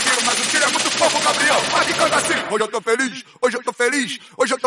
tiro, mas o tiro é muito fofo, Gabriel. Mas que canta assim. Hoje eu tô feliz, hoje eu tô feliz, hoje eu